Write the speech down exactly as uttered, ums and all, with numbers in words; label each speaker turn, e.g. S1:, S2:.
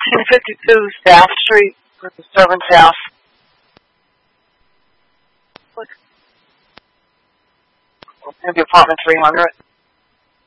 S1: two fifty-two Staff Street with the servant's house. Maybe apartment three hundred.